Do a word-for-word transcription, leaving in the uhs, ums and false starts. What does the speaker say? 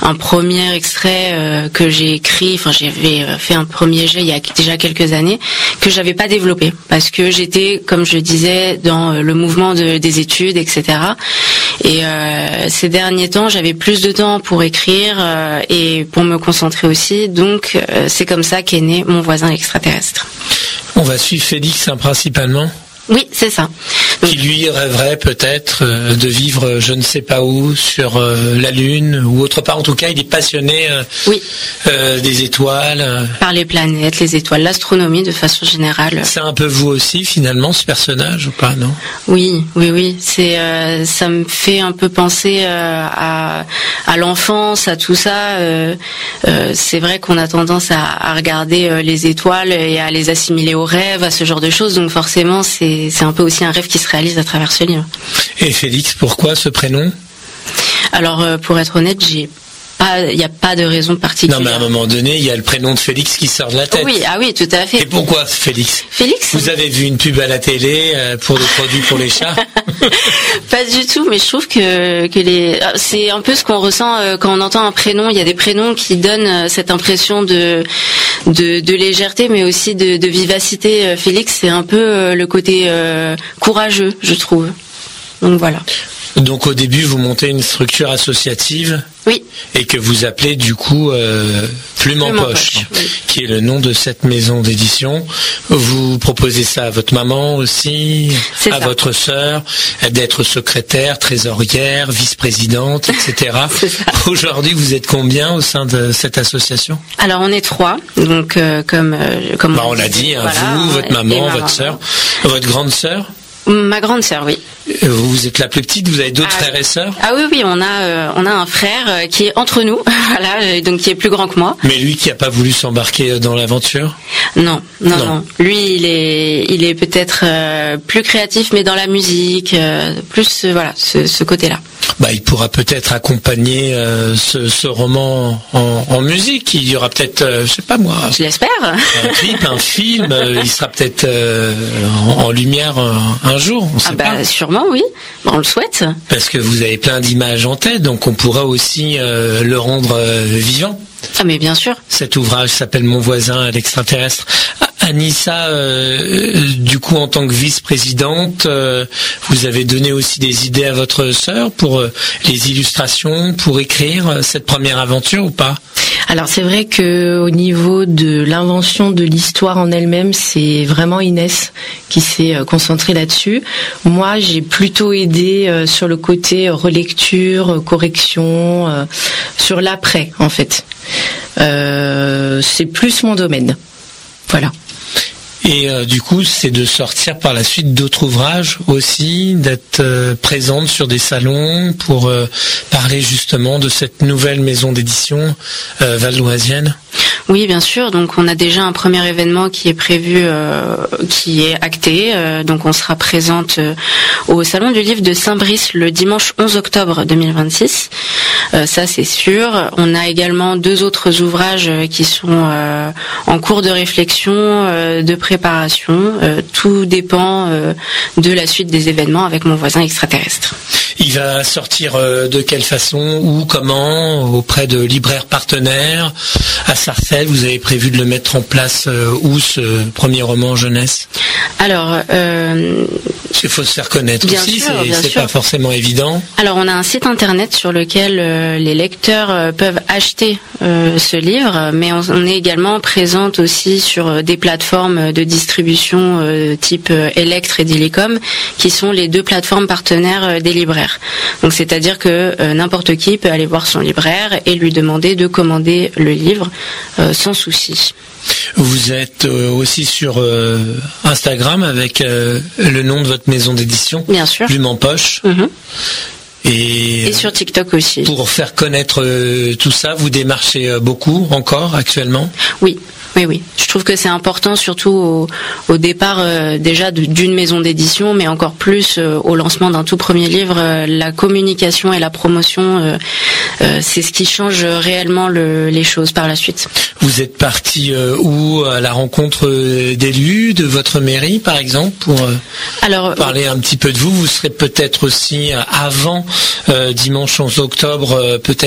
un premier extrait euh, que j'ai écrit, enfin j'avais fait un premier jet il y a déjà quelques années, que j'avais pas développé parce que j'étais, comme je disais, dans le mouvement de, des études, et cetera. Et euh, ces derniers temps, j'avais plus de temps pour écrire euh, et pour me concentrer aussi. Donc euh, c'est comme ça qu'est né Mon voisin l'extraterrestre. On va suivre Félix hein, principalement. Oui, c'est ça. Qui lui rêverait peut-être euh, de vivre je ne sais pas où, sur euh, la Lune ou autre part. En tout cas, il est passionné euh, oui. euh, des étoiles. Euh. Par les planètes, les étoiles, l'astronomie de façon générale. C'est un peu vous aussi finalement ce personnage ou pas, non? Oui, oui, oui. C'est, euh, ça me fait un peu penser euh, à, à l'enfance, à tout ça. Euh, euh, c'est vrai qu'on a tendance à, à regarder euh, les étoiles et à les assimiler aux rêves, à ce genre de choses. Donc forcément, c'est, c'est un peu aussi un rêve qui se réalise à travers ce livre. Et Félix, pourquoi ce prénom? Alors, euh, pour être honnête, j'ai pas, il n'y a pas de raison particulière. Non, mais à un moment donné, il y a le prénom de Félix qui sort de la tête. Oui, ah oui, tout à fait. Et pourquoi Félix? Félix. Vous avez vu une pub à la télé euh, pour des produits pour les chats? Pas du tout, mais je trouve que que les, c'est un peu ce qu'on ressent euh, quand on entend un prénom. Il y a des prénoms qui donnent euh, cette impression de de, de légèreté, mais aussi de, de vivacité. Euh, Félix, c'est un peu euh, le côté euh, courageux, je trouve. Donc voilà. Donc au début, vous montez une structure associative. Oui. Et que vous appelez du coup euh, Plume en poche, poche oui. Qui est le nom de cette maison d'édition. Vous proposez ça à votre maman aussi, c'est à ça. Votre sœur, d'être secrétaire, trésorière, vice-présidente, et cetera. Aujourd'hui, vous êtes combien au sein de cette association? Alors on est trois, donc euh, comme euh, comme bah, on, on l'a dit, hein, voilà, vous, votre maman, votre sœur, votre grande sœur. Ma grande sœur, oui. Vous êtes la plus petite, vous avez d'autres ah, frères et sœurs? Ah oui, oui, on a, euh, on a un frère euh, qui est entre nous, voilà, donc qui est plus grand que moi. Mais lui qui n'a pas voulu s'embarquer dans l'aventure? Non, non, non, non. Lui, il est, il est peut-être euh, plus créatif, mais dans la musique, euh, plus, euh, voilà, ce, ce côté-là. Bah, il pourra peut-être accompagner euh, ce, ce roman en, en musique. Il y aura peut-être, euh, je sais pas moi. Je l'espère. Un clip, un film. Euh, il sera peut-être euh, en, en lumière un, un jour. On sait ah bah pas. Sûrement, oui. On le souhaite. Parce que vous avez plein d'images en tête, donc on pourra aussi euh, le rendre euh, vivant. Ah mais bien sûr. Cet ouvrage s'appelle Mon voisin l'extraterrestre. Anissa, euh, du coup, en tant que vice-présidente, euh, vous avez donné aussi des idées à votre sœur pour euh, les illustrations, pour écrire euh, cette première aventure ou pas? Alors c'est vrai que au niveau de l'invention de l'histoire en elle-même, c'est vraiment Inès qui s'est euh, concentrée là-dessus. Moi, j'ai plutôt aidé euh, sur le côté relecture, euh, correction, euh, sur l'après, en fait. Euh, c'est plus mon domaine. Voilà. Et euh, du coup, c'est de sortir par la suite d'autres ouvrages aussi, d'être euh, présente sur des salons pour euh, parler justement de cette nouvelle maison d'édition euh, valdoisienne. Oui, bien sûr. Donc, on a déjà un premier événement qui est prévu, euh, qui est acté. Euh, donc, on sera présente euh, au Salon du Livre de Saint-Brice le dimanche onze octobre deux mille vingt-six. Euh, ça, c'est sûr. On a également deux autres ouvrages euh, qui sont euh, en cours de réflexion, euh, de préparation. Euh, tout dépend euh, de la suite des événements avec Mon voisin extraterrestre. Il va sortir euh, de quelle façon, où, comment, auprès de libraires partenaires, à Sarcelles. Vous avez prévu de le mettre en place euh, où, ce premier roman jeunesse? Alors, euh, il faut se faire connaître bien aussi, sûr, c'est, bien c'est sûr. pas forcément évident. Alors, on a un site internet sur lequel euh, les lecteurs euh, peuvent acheter euh, ce livre, mais on, on est également présente aussi sur euh, des plateformes de distribution euh, type euh, Electre et Dilicom, qui sont les deux plateformes partenaires euh, des libraires. Donc, c'est-à-dire que euh, n'importe qui peut aller voir son libraire et lui demander de commander le livre euh, sans souci. Vous êtes euh, aussi sur euh, Instagram avec euh, le nom de votre maison d'édition. Bien sûr. Plume en poche. Mm-hmm. Et, et sur TikTok aussi. Pour faire connaître euh, tout ça, vous démarchez euh, beaucoup encore actuellement? Oui. Oui, oui. Je trouve que c'est important, surtout au, au départ euh, déjà de, d'une maison d'édition, mais encore plus euh, au lancement d'un tout premier livre. Euh, la communication et la promotion, euh, euh, c'est ce qui change réellement le, les choses par la suite. Vous êtes parti euh, où à la rencontre d'élus de votre mairie, par exemple, pour euh, Alors, parler un petit peu de vous? Vous serez peut-être aussi euh, avant euh, dimanche onze octobre, euh, peut-être